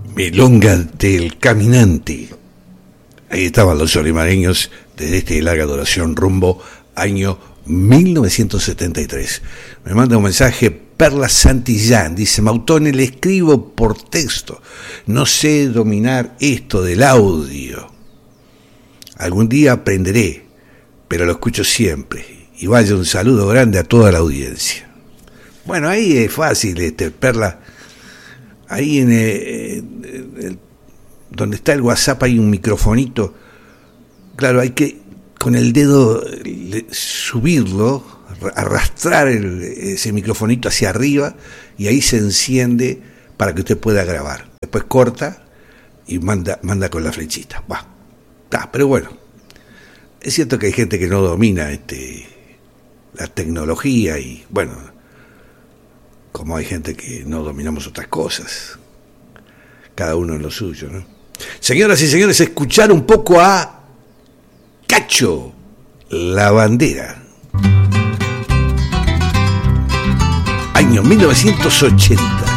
Milonga del Caminante. Ahí estaban los olimareños desde este larga duración rumbo año 1973. Me manda un mensaje Perla Santillán, dice: Mautone, le escribo por texto, no sé dominar esto del audio. Algún día aprenderé, pero lo escucho siempre. Y vaya un saludo grande a toda la audiencia. Bueno, ahí es fácil, Perla. Ahí donde está el WhatsApp hay un microfonito. Claro, hay que con el dedo subirlo, arrastrar ese microfonito hacia arriba y ahí se enciende para que usted pueda grabar. Después corta y manda con la flechita. Pero bueno, es cierto que hay gente que no domina la tecnología y bueno, como hay gente que no dominamos otras cosas, cada uno en lo suyo, ¿no? Señoras y señores, escuchar un poco a Cacho, La Bandera. Año 1980.